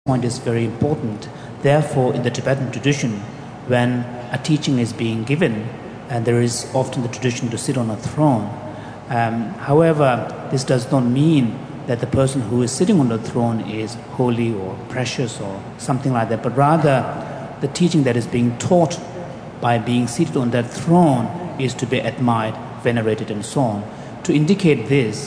point is very important. Therefore, in the Tibetan tradition, when a teaching is being given, and there is often the tradition to sit on a throne. However, this does not mean that the person who is sitting on the throne is holy or precious or something like that, but rather the teaching that is being taught by being seated on that throne is to be admired, venerated, and so on. To indicate this,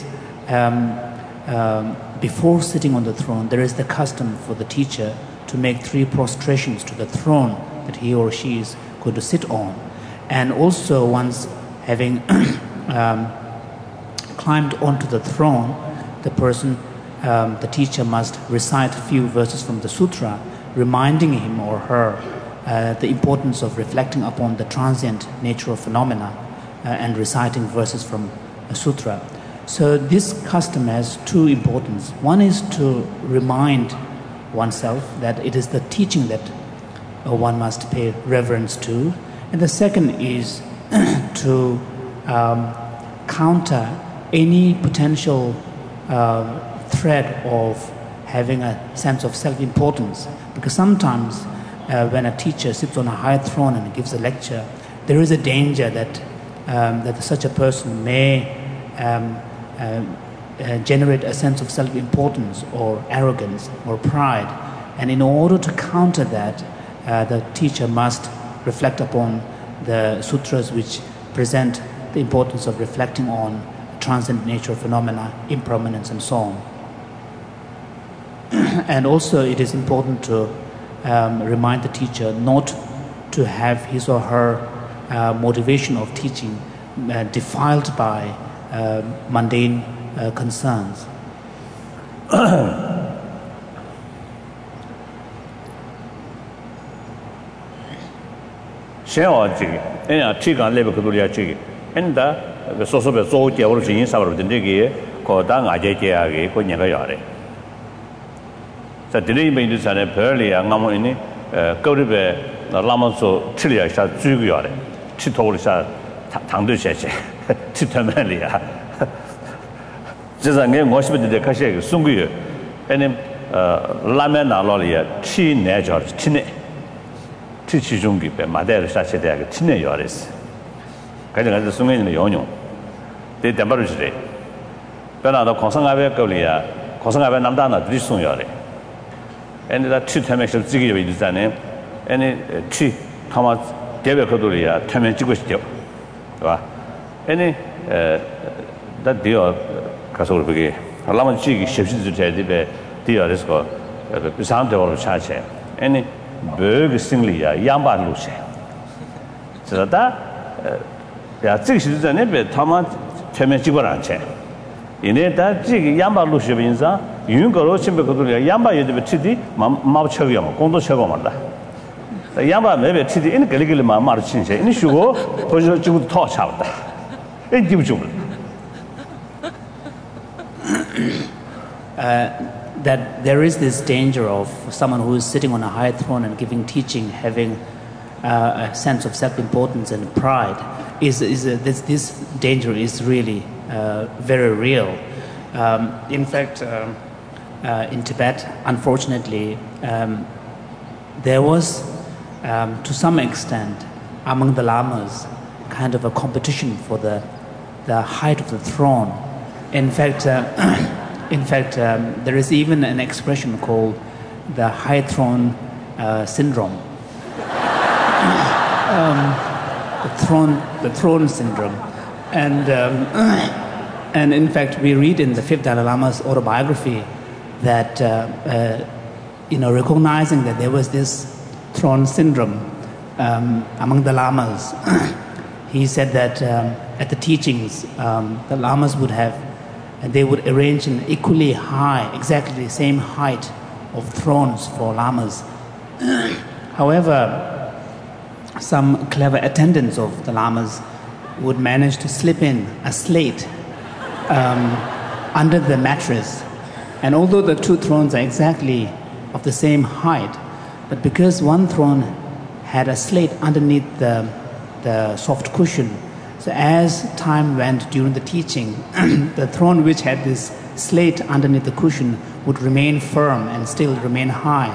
before sitting on the throne, there is the custom for the teacher to make 3 prostrations to the throne that he or she is going to sit on. And also, once having climbed onto the throne, the teacher must recite a few verses from the sutra, reminding him or her the importance of reflecting upon the transient nature of phenomena and reciting verses from a sutra. So this custom has 2 importance. One is to remind oneself that it is the teaching that one must pay reverence to, and the second is to counter any potential threat of having a sense of self-importance. Because sometimes when a teacher sits on a high throne and gives a lecture, there is a danger that such a person may generate a sense of self-importance or arrogance or pride. And in order to counter that, the teacher must reflect upon the sutras which present the importance of reflecting on transient nature of phenomena, impermanence, and so on. And also it is important to remind the teacher not to have his or her motivation of teaching defiled by mundane concerns. That there is this danger of someone who is sitting on a high throne and giving teaching, having a sense of self-importance and pride. This danger is really very real. In fact, in Tibet, unfortunately, there was, to some extent, among the lamas, kind of a competition for the height of the throne. In fact, there is even an expression called the high throne syndrome. The throne syndrome. And in fact, we read in the 5th Dalai Lama's autobiography that, recognizing that there was this throne syndrome among the lamas, he said that at the teachings, the lamas they would arrange an equally high, exactly the same height of thrones for lamas. However, some clever attendants of the lamas would manage to slip in a slate under the mattress. And although the 2 thrones are exactly of the same height, but because one throne had a slate underneath the soft cushion, so as time went during the teaching, the throne which had this slate underneath the cushion would remain firm and still remain high